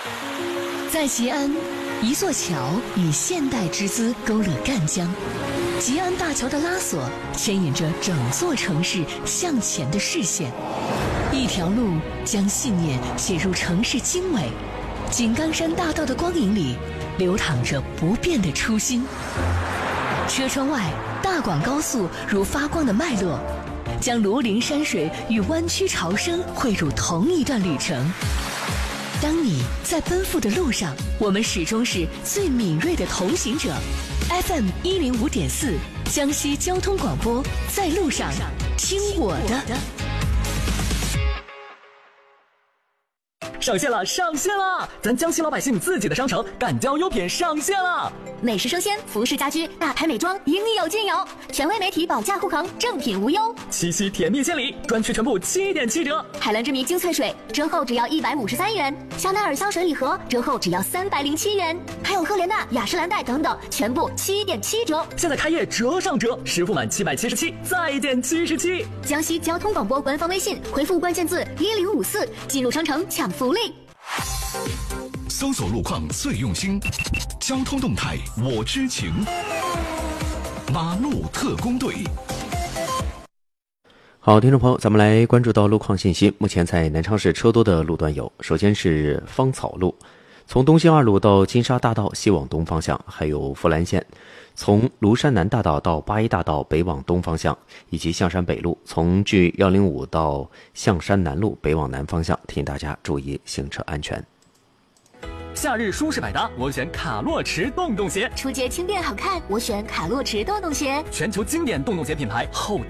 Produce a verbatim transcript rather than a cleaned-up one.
在吉安，一座桥以现代之姿勾勒赣江。吉安大桥的拉索牵引着整座城市向前的视线，一条路将信念写入城市经纬。井冈山大道的光影里，流淌着不变的初心。车窗外，大广高速如发光的脉络，将庐陵山水与湾区潮生汇入同一段旅程。当你在奔赴的路上，我们始终是最敏锐的同行者。F M 一零五点四，江西交通广播，在路上听我的。 上线了，上线了！咱江西老百姓自己的商城赣交优品上线了， 美食生鲜、服饰家居、大牌美妆，应有尽有。权威媒体保价护航，正品无忧。 七夕甜蜜献礼，专区全部七点七折。 海蓝之谜精粹水折后只要一百五十三元，香奈儿香水礼盒折后只要三百零七元，还有赫莲娜、雅诗兰黛等等，全部七点七折。 现在开业折上折，实付满七百七十七，再减七十七。 江西交通广播官方微信回复关键字一零五四，进入商城抢福利。 搜索路况最用心，交通动态我知情。马路特工队。 好，听众朋友，咱们来关注到路况信息。目前在南昌市车多的路段有，首先是芳草路，从东兴二路到金沙大道西往东方向，还有富兰线，从庐山南大道到八一大道北往东方向，以及象山北路从距一零五到象山南路北往南方向，提醒大家注意行车安全。 夏日舒适百搭，我选卡洛驰洞洞鞋。 出街轻便好看，我选卡洛驰洞洞鞋。 全球经典洞洞鞋品牌后